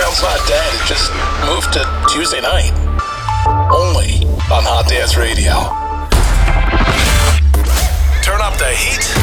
Underground's not dead. It just moved to Tuesday night. Only on Hot Dance Radio. Turn up the heat